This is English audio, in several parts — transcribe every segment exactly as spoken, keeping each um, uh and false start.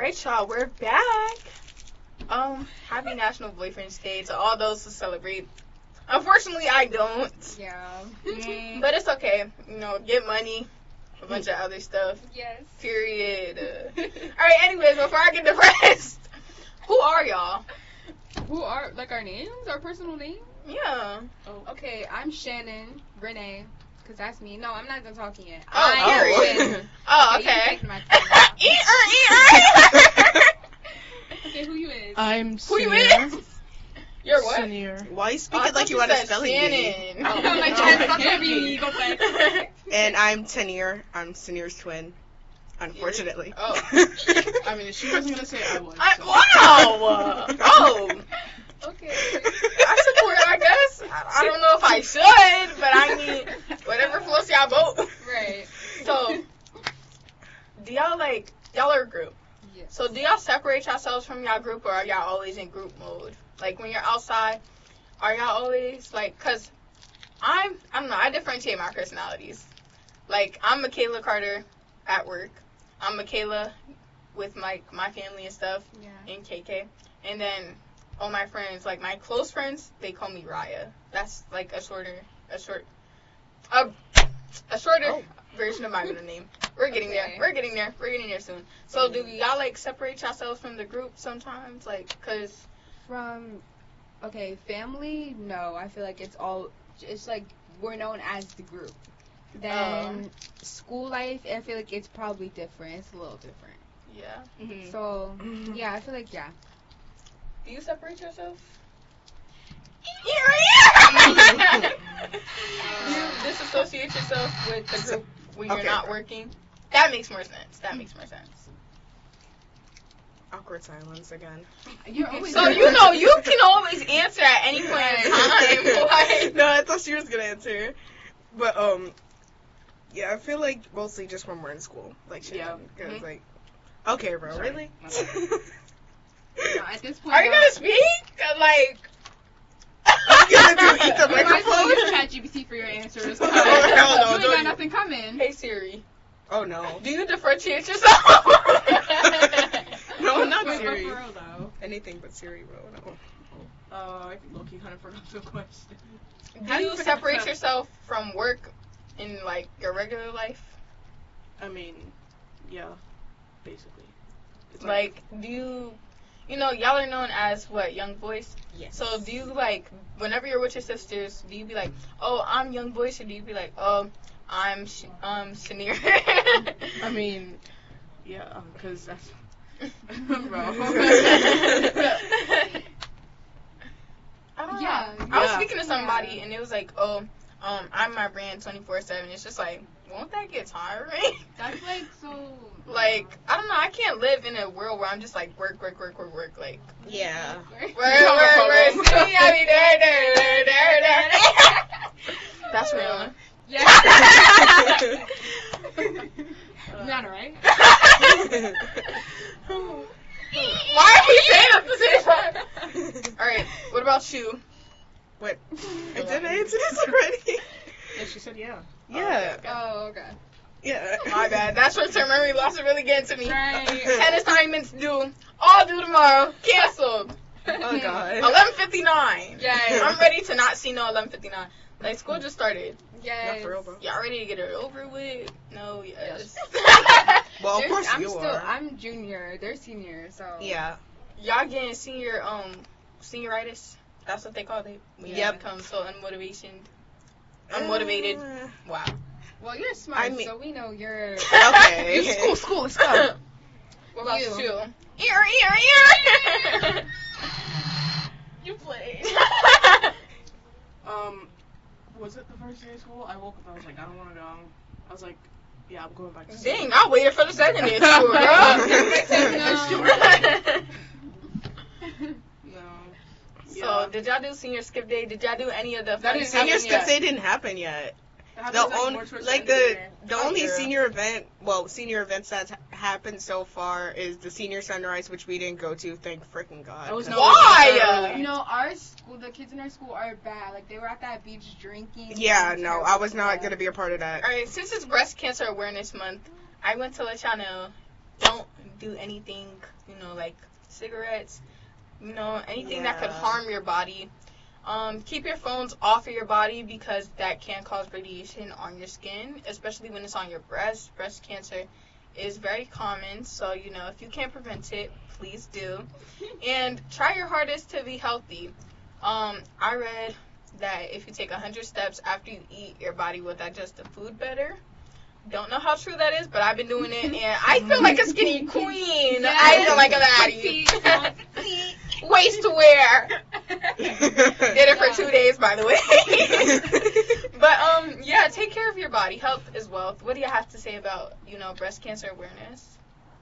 Alright, y'all, we're back. Um, happy National Boyfriend's Day to all those who celebrate. Unfortunately, I don't. Yeah. Mm, but it's okay. You know, get money, a bunch of other stuff. Yes. Period. Uh, Alright, anyways, before I get depressed, who are y'all? Who are, like, our names? Our personal names? Yeah. Oh. Okay, I'm Shannon Renee. Because that's me. No, I'm not done talking yet. Oh, I oh. am Shannon. Oh, okay. okay. You can take my phone. Eat-er, eat-er. Okay, who you is? I'm Who you Senior. is? You're what? Senior. Why you speak Oh, I it like thought you want to said spell it? Shannon. Oh, Oh, like, no. Shannon, stop talking to me. Go back. And I'm Tenir. I'm Tenir's twin. Unfortunately. Oh. I mean, if she wasn't gonna say it, I would. I, so. wow. Oh. Okay. I support it, I guess. I, I don't know if I should, but I mean, whatever floats y'all boat. Right. So, do y'all like, y'all are a group. Yes. So, do y'all separate yourselves from y'all group, or are y'all always in group mode? Like, when you're outside, are y'all always, like, because I'm, I don't know, I differentiate my personalities. Like, I'm Michaela Carter at work. I'm Michaela with my, my family and stuff Yeah. in K K. And then all my friends, like my close friends, they call me Raya. That's like a shorter, a short, a, a shorter Oh. version of my middle name. We're getting Okay. there. We're getting there. We're getting there soon. So do y'all like separate yourselves from the group sometimes? Like, cause From, okay, family, no. I feel like it's all, it's like we're known as the group. Then school life, I feel like it's probably different. It's a little different. yeah. Mhm. So, yeah, I feel like, yeah. Do you separate yourself? Yeah, Do you disassociate yourself with the group when you're Okay. not working? That makes more sense. That makes more sense. Awkward silence again. You're always So you know you can always answer at any point in time. Like, No, I thought she was gonna answer. But um, yeah, I feel like mostly just when we're in school, like shit. Yeah. Because Mhm. like, okay, bro, Sorry. really? My bad. No, at this point, are you no. gonna speak? Like, You gonna do eat the You might as well use microphone? ChatGPT for your answers. Oh, hell no, You ain't don't got you- nothing coming. hey Siri, Oh no. do you differentiate yourself? No, I'm not Wait, but Siri. for real though. Anything but Siri, bro. No. Uh, I low-key kind of forgot the question. Do How do you you separate forget- yourself from work in like your regular life? I mean, yeah, basically. It's Like, do you, you know, y'all are known as what, young boys? Yes. So do you like, whenever you're with your sisters, do you be like, oh, I'm young boys, or do you be like, oh, I'm sh- um Shanir? I mean, yeah, because that's. Bro. I don't Yeah, know. I was yeah. speaking to somebody Yeah. and it was like, oh, um, I'm my brand twenty-four seven. It's just like, won't that get tiring? That's like so. Like, I don't know. I can't live in a world where I'm just like work, work, work, work, work. Like, Yeah. work, work, work. See me, I be there, there, there, there, there. That's real. Yeah. Not right. Why are we saying that at the same time? Alright, what about you? What? I didn't answer this already. Yeah, she said yeah. Yeah. Oh, okay. Yeah. My bad. That short-term memory loss is really getting to me. Right. Ten assignments due. All due tomorrow. Canceled. Oh god. eleven fifty-nine. Yes. I'm ready to not see no eleven fifty-nine. Like, school just started. Not Yes. for real, bro. Y'all ready to get it over with? No, yes. Well, of There's- course I'm you still, are. I'm junior. They're senior, so. Yeah. Y'all getting senior, um, senioritis? That's what they call it. When you Yep. become so unmotivation. Unmotivated. Uh, Wow. Well, you're smart, I mean- so we know you're. Okay. School, school, let's go. What about You. you? Ear, ear, ear. You played. Um, was it the first day of school? I woke up and I was like, I don't want to go. I was like, yeah, I'm going back to school. Dang, I waited for the second day of school, girl. No. So, Yeah. did y'all do senior skip day? Did y'all do any of the That fun didn't stuff? Senior happen skip yet. day didn't happen yet. It The happens, only, more towards like end of the year. the Oh, only yeah. senior event, well, senior events that's ha- happened so far is the senior sunrise, which we didn't go to. Thank freaking God. I was 'cause- not- Why? You know, our school, the kids in our school are bad. Like, they were at that beach drinking. Yeah, and no, terrible I was not stuff. gonna be a part of that. Alright, since it's Breast Cancer Awareness Month, I went to let y'all know don't do anything, you know, like cigarettes, you know, anything that could Yeah. harm your body. Um, keep your phones off of your body because that can cause radiation on your skin, especially when it's on your breast. Breast cancer is very common, so, you know, if you can't prevent it, please do. And try your hardest to be healthy. Um, I read that if you take one hundred steps after you eat, your body will digest the food better. Don't know how true that is, but I've been doing it, and I feel like a skinny queen. Yes. I feel like a baddie. Waist to wear. Did it for two days, by the way. But, um, yeah, take care of your body. Health is wealth. What do you have to say about, you know, breast cancer awareness?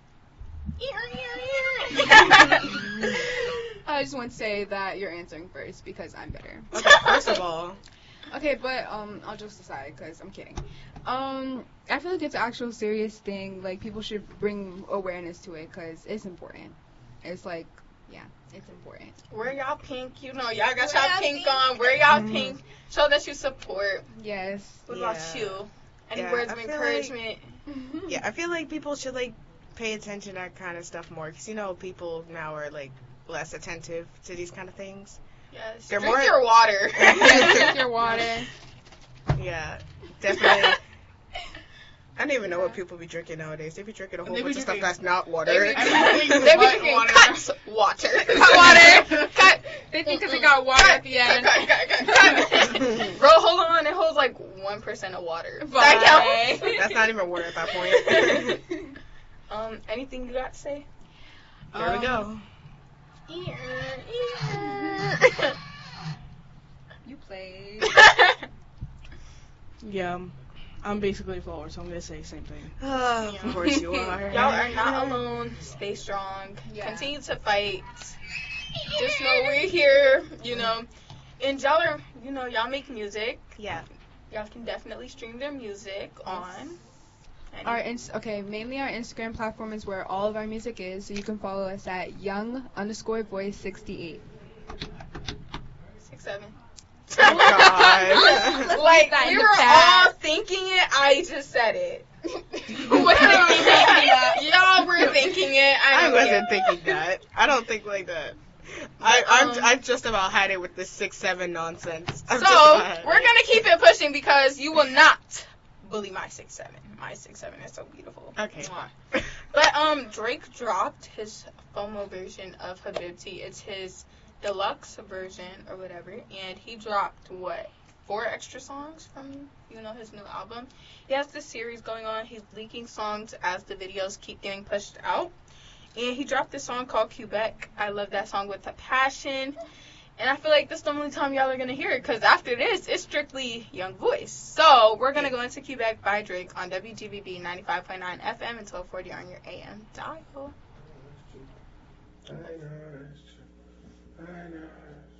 I just want to say that you're answering first because I'm better. Okay, first of all, Okay, but um, I'll just decide because I'm kidding. Um, I feel like it's an actual serious thing. Like people should bring awareness to it because it's important. It's like, yeah, it's important. Wear y'all pink. You know, y'all got Wear y'all y'all pink pink. on. Wear y'all Mhm. pink. Show that you support. Yes. What about Yeah. you? Any Yeah, words I of feel like- encouragement? yeah, I feel like people should like pay attention to that kind of stuff more because you know people now are like less attentive to these kind of things. Yes. They're Drink more- your water. Drink your water. Yeah, definitely. I don't even know what people be drinking nowadays. They be drinking a whole They be bunch of stuff drinking- that's not water. They be Everything drinking, they be but drinking water. cut water. Cut water. Cut. They think because it got water at the end. Cut, cut, cut, cut, cut. Bro, hold on. It holds like one percent of water. Bye. That counts. That's not even water at that point. Um, anything you got to say? There we go. You played. Yeah, I'm basically forward, so I'm gonna say the same thing. Oh, of course you are. Y'all are not alone. Stay strong. Yeah. Continue to fight. Just know we're here, you know. And y'all are, you know, y'all make music. Yeah. Y'all can definitely stream their music on. any- Our ins- okay, mainly our Instagram platform is where all of our music is, so you can follow us at young underscore voice sixty-eight. Six, seven. Oh, God. Like, that in we the were past. all thinking it. I just said it. Wait. Y'all were thinking it. I, I don't wasn't care. thinking that. I don't think like that. I, I'm, Um, I've just about had it with this six seven nonsense. I've So, just about had we're it. going to keep it pushing because you will not bully my six seven. My six seven is so beautiful. Okay. Mwah. But, um, Drake dropped his FOMO version of Habibti. It's his deluxe version or whatever. And he dropped, what, four extra songs from, you know, his new album. He has this series going on. He's leaking songs as the videos keep getting pushed out. And he dropped this song called Quebec. I love that song with a passion. And I feel like this is the only time y'all are going to hear it, because after this, it's strictly Young Voice. So, we're going to go into Quebec by Drake on W G B B ninety-five point nine F M and twelve forty on your A M dial. I know it's true. I know it's